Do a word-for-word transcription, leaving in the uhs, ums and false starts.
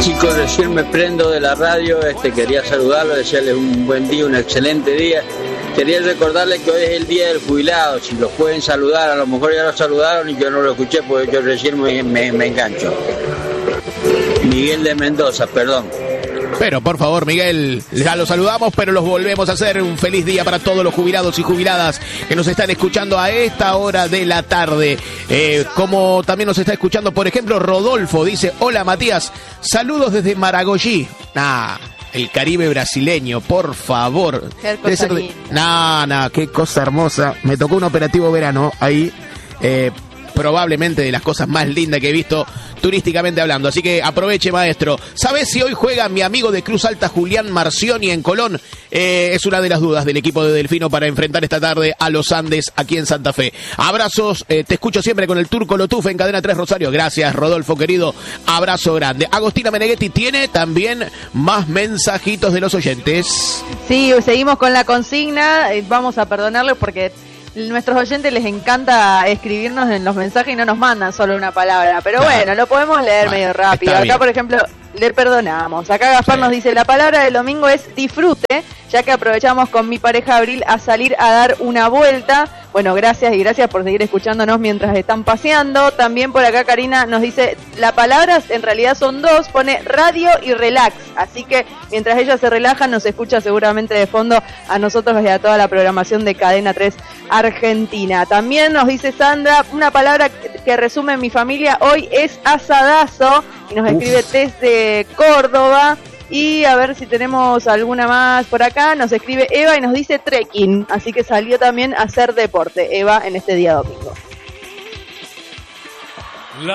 Chicos, recién me prendo de la radio, este quería saludarlos, desearles un buen día, un excelente día. Quería recordarles que hoy es el día del jubilado, si los pueden saludar, a lo mejor ya lo saludaron y yo no lo escuché porque yo recién me, me, me engancho. Miguel de Mendoza, perdón. Pero por favor, Miguel, ya los saludamos, pero los volvemos a hacer. Un feliz día para todos los jubilados y jubiladas que nos están escuchando a esta hora de la tarde. Eh, como también nos está escuchando, por ejemplo, Rodolfo dice: hola Matías, saludos desde Maragogi. Ah, el Caribe brasileño, por favor. De... No, no, qué cosa hermosa. Me tocó un operativo verano ahí. Eh, probablemente de las cosas más lindas que he visto turísticamente hablando, así que aproveche, maestro. ¿Sabés si hoy juega mi amigo de Cruz Alta, Julián Marcioni, en Colón? Eh, es una de las dudas del equipo de Delfino para enfrentar esta tarde a los Andes aquí en Santa Fe. Abrazos, eh, te escucho siempre con el Turco Lotufe en Cadena tres Rosario. Gracias, Rodolfo, querido. Abrazo grande. Agostina Meneghetti tiene también más mensajitos de los oyentes. Sí, seguimos con la consigna. Vamos a perdonarles porque nuestros oyentes les encanta escribirnos en los mensajes y no nos mandan solo una palabra, pero claro, bueno, lo podemos leer bueno, medio rápido. Acá, por ejemplo, le perdonamos. Acá Gaspar sí. nos dice: la palabra del domingo es disfrute, ya que aprovechamos con mi pareja Abril a salir a dar una vuelta. Bueno, gracias y gracias por seguir escuchándonos mientras están paseando. También por acá Karina nos dice: la palabra en realidad son dos, pone radio y relax. Así que mientras ella se relaja, nos escucha seguramente de fondo a nosotros y a toda la programación de Cadena tres Argentina. También nos dice Sandra: una palabra que resume mi familia hoy es asadazo. Y nos escribe Uf. desde Córdoba. Y a ver si tenemos alguna más por acá. Nos escribe Eva y nos dice trekking. Así que salió también a hacer deporte Eva en este día domingo.